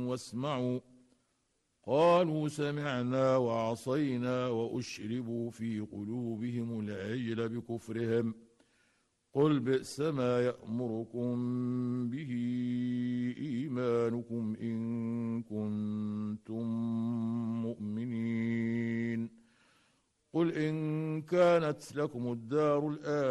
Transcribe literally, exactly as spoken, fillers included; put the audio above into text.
واسمعوا قالوا سمعنا وعصينا وأشربوا في قلوبهم العجل بكفرهم قل بئس ما يأمركم به إيمانكم إن كنتم مؤمنين قل إن كانت لكم الدار الآخرة